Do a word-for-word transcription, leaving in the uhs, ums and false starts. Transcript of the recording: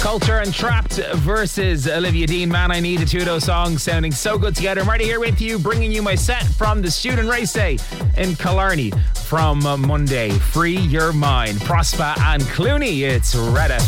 Culture and Trapped versus Olivia Dean. Man, I Need, the two of those songs sounding so good together. I'm right here with you, bringing you my set from the Student Race Day in Killarney from Monday. Free Your Mind, Prosper and Clooney. It's Red F M.